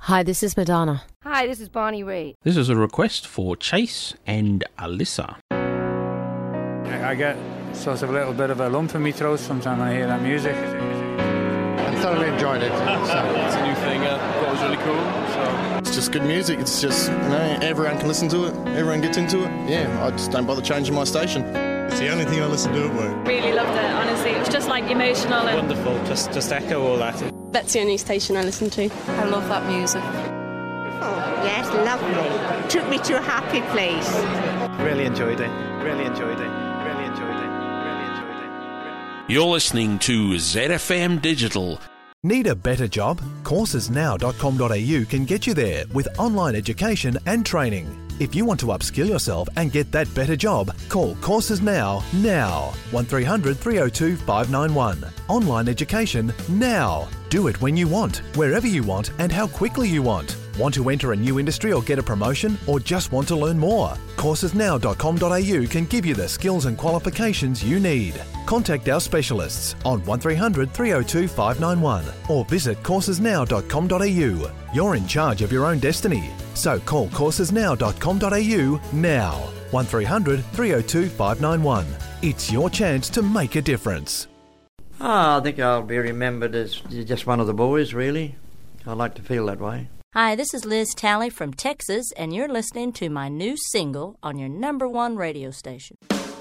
Hi, this is Madonna. Hi, this is Bonnie Raitt. This is a request for Chase and Alyssa. I get sort of a little bit of a lump in my throat sometimes when I hear that music. I thoroughly enjoyed it. It's a new thing. That was really cool. So it's just good music. It's just, everyone can listen to it. Everyone gets into it. Yeah, I just don't bother changing my station. It's the only thing I listen to at work. Really loved it, honestly. It was just like emotional. And wonderful. Just echo all that. That's the only station I listen to. I love that music. Oh, yes, lovely. Took me to a happy place. Really enjoyed it. Really enjoyed it. Really enjoyed it. Really enjoyed it. You're listening to ZFM Digital. Need a better job? Coursesnow.com.au can get you there with online education and training. If you want to upskill yourself and get that better job, call Courses Now. 1300 302 591. Online education now. Do it when you want, wherever you want and how quickly you want. Want to enter a new industry or get a promotion or just want to learn more? Coursesnow.com.au can give you the skills and qualifications you need. Contact our specialists on 1300 302 591 or visit coursesnow.com.au. You're in charge of your own destiny. So call coursesnow.com.au now. 1300 302 591. It's your chance to make a difference. I think I'll be remembered as just one of the boys, really. I like to feel that way. Hi, this is Liz Talley from Texas, and you're listening to my new single on your #1 radio station.